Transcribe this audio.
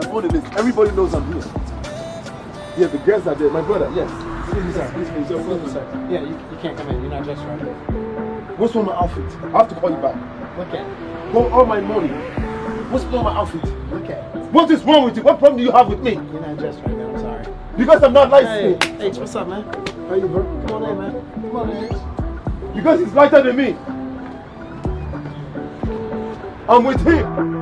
funny is everybody knows I'm here. Yeah, the girls are there. My brother, yes. Excuse me, sir. Excuse me, sir. Yeah, you can't come in. You're not dressed right. What's wrong with my outfit? I have to call you back. Look at it. For all my money. What's wrong with my outfit? Look at it. What is wrong with you? What problem do you have with me? You're not dressed right now. I'm sorry. Because I'm not light Hey, skinned. H, what's up, man? How you, bro? Come on in, man. Come on in, H. Because he's lighter than me. I'm with him.